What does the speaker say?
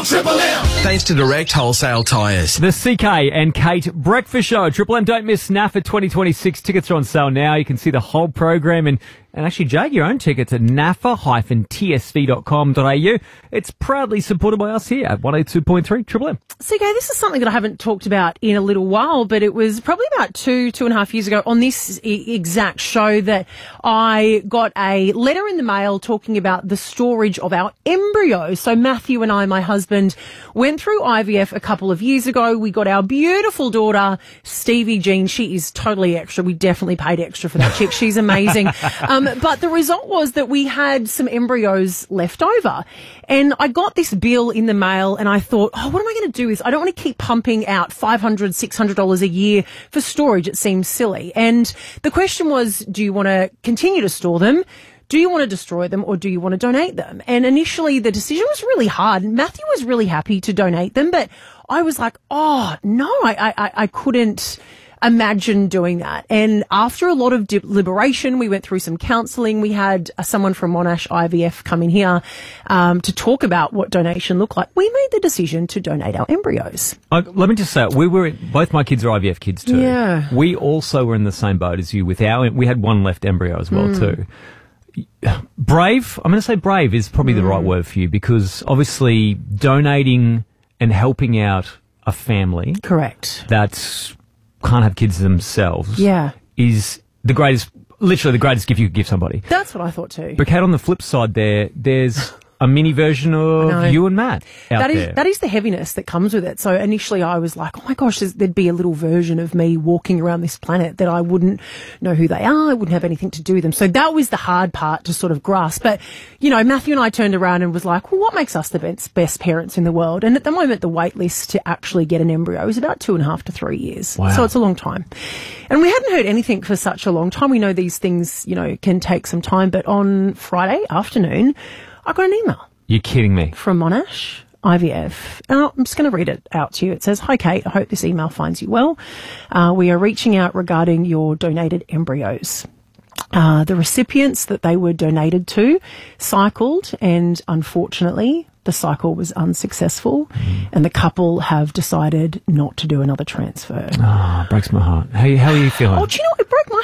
Triple M. Thanks to Direct Wholesale Tyres. The CK and Kate Breakfast Show. Triple M, don't miss NAFA 2026. Tickets are on sale now. You can see the whole program and actually, Jag, your own tickets at nafa-tsv.com.au. It's proudly supported by us here at 182.3 Triple M. CK, this is something that I haven't talked about in a little while, but it was probably about two and a half years ago on this exact show that I got a letter in the mail talking about the storage of our embryos. So Matthew and I, my husband, went through IVF a couple of years ago. We got our beautiful daughter, Stevie Jean. She is totally extra. We definitely paid extra for that chick. She's amazing. But the result was that we had some embryos left over. And I got this bill in the mail and I thought, what am I going to do with this? I don't want to keep pumping out $500, $600 a year for storage. It seems silly. And the question was, do you want to continue to store them? Do you want to destroy them or do you want to donate them? And initially the decision was really hard. Matthew was really happy to donate them, but I was like, no, I couldn't imagine doing that. And after a lot of deliberation, we went through some counselling. We had someone from Monash IVF come in here to talk about what donation looked like. We made the decision to donate our embryos. Let me just say, both my kids are IVF kids too. Yeah. We also were in the same boat as you with we had one left embryo as well too. Brave, I'm going to say brave is probably the right word for you, because obviously donating and helping out a family. Correct. That's can't have kids themselves. Yeah. Is literally the greatest gift you could give somebody. That's what I thought too. But Kate, on the flip side there's a mini version of you and Matt out there. That is the heaviness that comes with it. So initially I was like, oh my gosh, there'd be a little version of me walking around this planet that I wouldn't know who they are. I wouldn't have anything to do with them. So that was the hard part to sort of grasp. But, Matthew and I turned around and was like, well, what makes us the best parents in the world? And at the moment, the wait list to actually get an embryo is about 2.5 to 3 years. Wow. So it's a long time. And we hadn't heard anything for such a long time. We know these things, can take some time. But on Friday afternoon, I got an email. You're kidding me. From Monash IVF. And I'm just going to read it out to you. It says, "Hi Kate, I hope this email finds you well. We are reaching out regarding your donated embryos. The recipients that they were donated to cycled, and unfortunately the cycle was unsuccessful and the couple have decided not to do another transfer." Breaks my heart. How are you feeling? Oh, do you know what? It broke my